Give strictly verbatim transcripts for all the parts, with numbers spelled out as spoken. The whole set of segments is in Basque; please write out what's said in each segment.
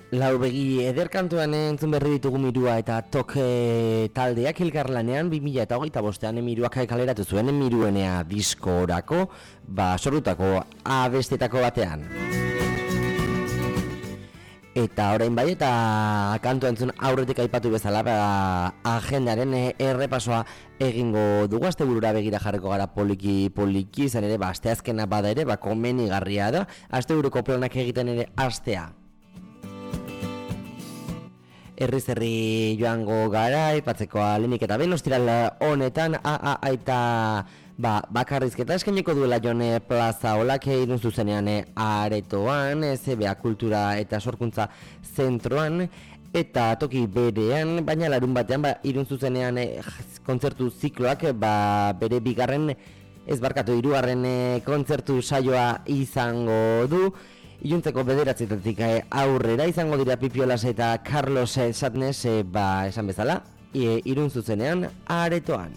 Lau begi ederkantuan entzun berri ditugu Mirua eta Toke taldeak elkarlanean bi mila hogeita bostean Miruak kaleratu zuen Miruenea diskorako, ba, sortutako abestetako batean. Eta orain bai eta kantu entzun aurretik aipatu bezala, ba, agendaren errepasoa egingo dugu. Asteburura begira jarriko gara poliki poliki, izan ere ba asteazkena bada ere, ba komenigarria da asteburuko planak egiten ere astea. Herriz herri joango gara, aipatzeko lehenik eta behin ostiral honetan a a aita ba, bakarrizketa eskainiko duela Jone Plaza Olake irun zuzenean aretoan, Z B A Kultura eta Sorkuntza Zentroan, eta toki berean, baina larun batean ba, irun zuzenean e, kontzertu zikloak ba, bere bigarren, ez barkatu hirugarren e, kontzertu saioa izango du. Iluntzeko bederatzetatik aurrera izango dira Pipiolas eta Carlos Sadness, e, ba, esan bezala, e, irun zuzenean aretoan.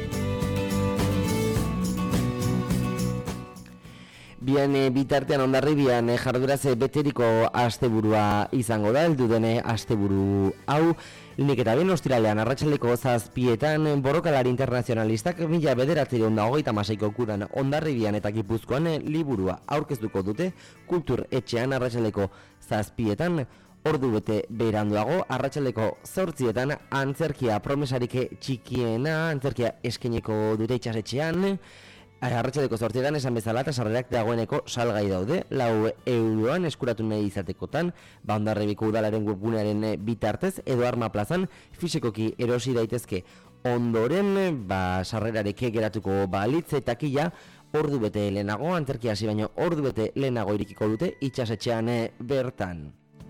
Bien, e, bitartean Hondarribian e, jarduraz e, beteriko asteburua izango da, heldu dene asteburu hau. Linik eta ben ostiralean arratsaldeko zazpietan borrokalari internazionalistak mila bederatziehun eta hogeita hamaseiko kuran Hondarribian eta Gipuzkoan liburua aurkeztuko dute kultur etxean arratsaldeko zazpietan. Ordu bete beranduago arratsaldeko zortzietan antzerkia promesarik txikiena, antzerkia eskeneko dute itxasetxean. Arratsaldeko zortzietan esan bezala eta sarrerak dagoeneko salgai daude, lau euroan eskuratu nahi izatekotan, ba Hondarribiko udalaren webgunearen bitartez edo Arma Plazan fisikoki erosi daitezke. Ondoren, ba sarrerarek geratuko balitz takila ordu bete lehenago, antzerkia hasi baino ordu bete lehenago irikiko dute itxasetxean bertan.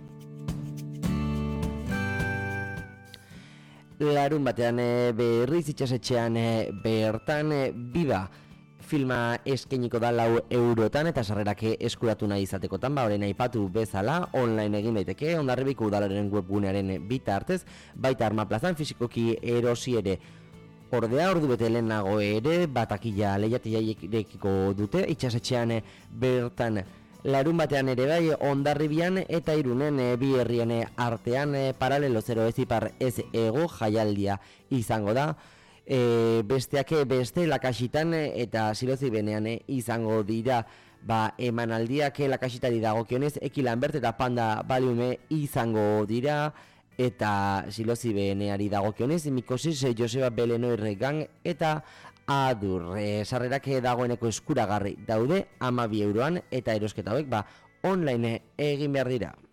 Larun batean berriz itxasetxean bertan biba filma eskainiko da lau eurotan eta sarrerak eskuratu nahi izatekotan, ba orain aipatu bezala online egin daiteke Hondarribiko udalaren webgunearen bitartez, baita Arma Plazan fisikoki erosi ere. Ordea ordu bete lehenago ere batakila lehiatiarekiko dute itxasetxean bertan. Larun batean ere bai Hondarribian eta Irunen bi herrien artean paralelo zero ez ipar ez ego jaialdia izango da. E, besteak beste lakasitan eta silozi benean e, izango dira ba, emanaldiak lakasitari dagokionez Eki Lambert eta Panda Baliume izango dira, eta silozi beneari dagokionez Mikosis Joseba Belenoir Gang eta Adur. E, sarrerak dagoeneko eskuragarri daude hamabi euroan eta erosketa hauek ba, online egin behar dira.